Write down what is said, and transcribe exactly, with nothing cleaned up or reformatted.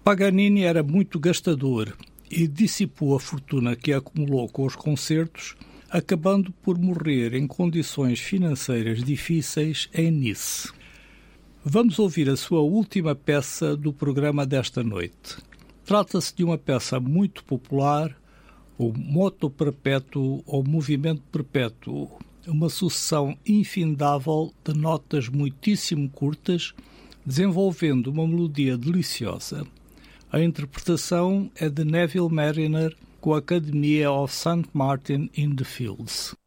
Paganini era muito gastador e dissipou a fortuna que acumulou com os concertos, acabando por morrer em condições financeiras difíceis em Nice. Vamos ouvir a sua última peça do programa desta noite. Trata-se de uma peça muito popular, o Moto Perpétuo ou Movimento Perpétuo, uma sucessão infindável de notas muitíssimo curtas, desenvolvendo uma melodia deliciosa. A interpretação é de Neville Marriner com a Academia of Saint Martin in the Fields.